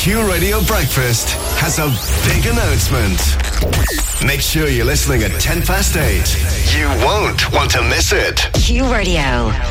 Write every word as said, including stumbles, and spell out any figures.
Q Radio Breakfast has a big announcement. Make sure you're listening at ten past eight. You won't want to miss it. Q Radio.